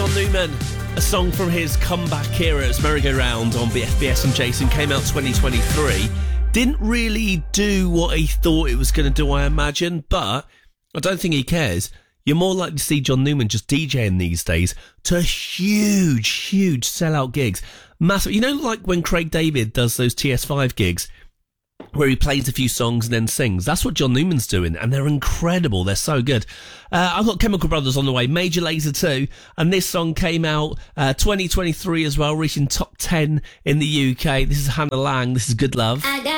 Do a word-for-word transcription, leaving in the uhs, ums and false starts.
John Newman, a song from his comeback era. It's Merry-Go-Round on B F B S and Jason. Came out twenty twenty-three. Didn't really do what he thought it was going to do, I imagine, but I don't think he cares. You're more likely to see John Newman just DJing these days to huge, huge sellout gigs. Massive. You know, like when Craig David does those T S five gigs where he plays a few songs and then sings. That's what John Newman's doing, and they're incredible. They're so good. Uh, I've got Chemical Brothers on the way, Major Lazer two, and this song came out uh, twenty twenty-three as well, reaching top ten in the U K. This is Hannah Lang. This is Good Love. I got